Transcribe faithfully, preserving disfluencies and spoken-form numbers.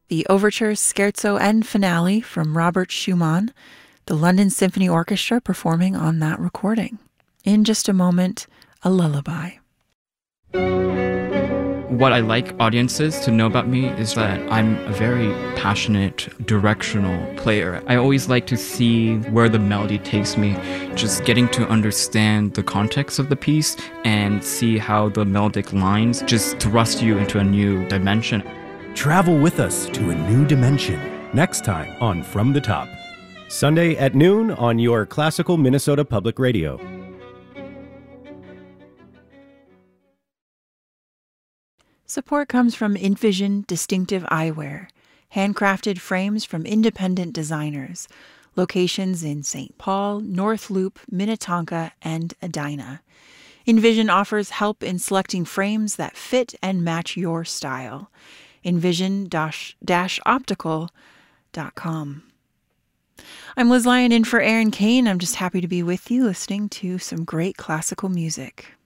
the Overture, Scherzo, and Finale from Robert Schumann, the London Symphony Orchestra performing on that recording. In just a moment, a lullaby. What I like audiences to know about me is that I'm a very passionate, directional player. I always like to see where the melody takes me, just getting to understand the context of the piece and see how the melodic lines just thrust you into a new dimension. Travel with us to a new dimension next time on From the Top. Sunday at noon on your Classical Minnesota Public Radio. Support comes from InVision Distinctive Eyewear, handcrafted frames from independent designers, locations in Saint Paul, North Loop, Minnetonka, and Edina. InVision offers help in selecting frames that fit and match your style. InVision Optical dot com. I'm Liz Lyon in for Aaron Kane. I'm just happy to be with you listening to some great classical music.